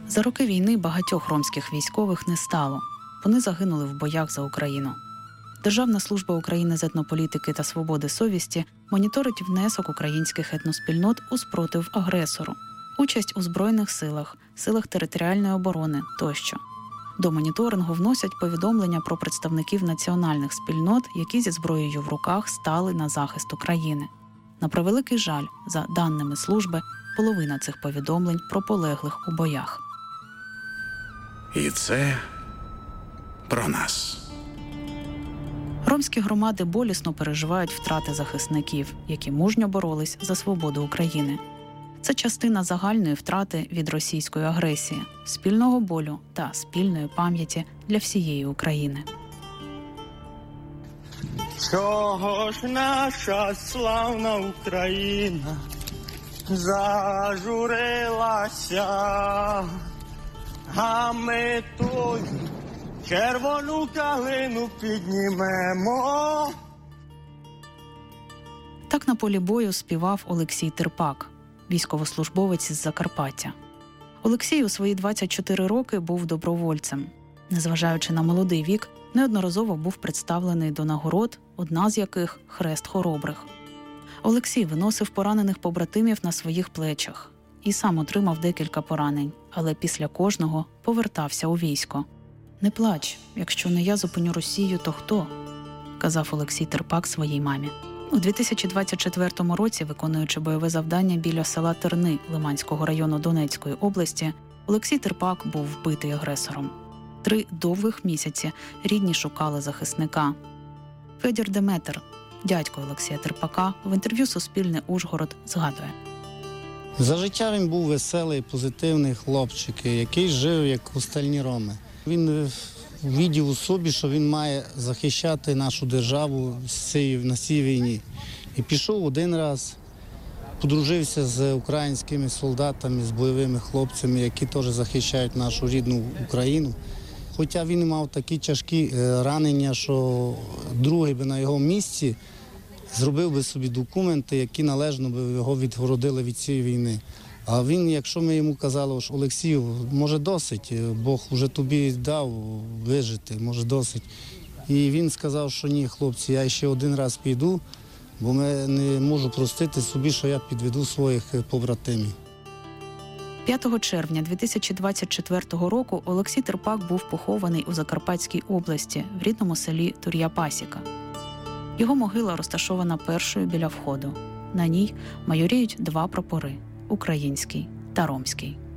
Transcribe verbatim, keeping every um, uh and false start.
За роки війни багатьох ромських військових не стало. Вони загинули в боях за Україну. Державна служба України з етнополітики та свободи совісті моніторить внесок українських етноспільнот у спротив агресору, участь у Збройних силах, силах територіальної оборони тощо. До моніторингу вносять повідомлення про представників національних спільнот, які зі зброєю в руках стали на захист України. На превеликий жаль, за даними служби, половина цих повідомлень про полеглих у боях. І це про нас. Ромські громади болісно переживають втрати захисників, які мужньо боролись за свободу України. Це частина загальної втрати від російської агресії, спільного болю та спільної пам'яті для всієї України. Чого ж наша славна Україна зажурилася, а ми тут червону калину піднімемо. Так на полі бою співав Олексій Терпак, військовослужбовець з Закарпаття. Олексій у свої двадцять чотири роки був добровольцем. Незважаючи на молодий вік, неодноразово був представлений до нагород, одна з яких – Хрест Хоробрих. Олексій виносив поранених побратимів на своїх плечах і сам отримав декілька поранень, але після кожного повертався у військо. «Не плач, якщо не я зупиню Росію, то хто?» – казав Олексій Терпак своїй мамі. У дві тисячі двадцять четвертому році, виконуючи бойове завдання біля села Терни Лиманського району Донецької області, Олексій Терпак був вбитий агресором. Три довгих місяці рідні шукали захисника. Федір Деметр, дядько Олексія Терпака, в інтерв'ю «Суспільне Ужгород» згадує. За життя він був веселий, позитивний хлопчик, який жив, як остальні роми. Він видів у собі, що він має захищати нашу державу на цій війні. І пішов один раз, подружився з українськими солдатами, з бойовими хлопцями, які теж захищають нашу рідну Україну. Хоча він мав такі тяжкі ранення, що другий би на його місці зробив би собі документи, які належно би його відгородили від цієї війни. А він, якщо ми йому казали, що Олексію, може досить, Бог вже тобі дав вижити, може досить. І він сказав, що ні, хлопці, я ще один раз піду, бо я не можу простити собі, що я підведу своїх побратимів. п'ятого червня дві тисячі двадцять четвертого року Олексій Терпак був похований у Закарпатській області, в рідному селі Тур'я-Пасіка. Його могила розташована першою біля входу. На ній майоріють два прапори – український та ромський.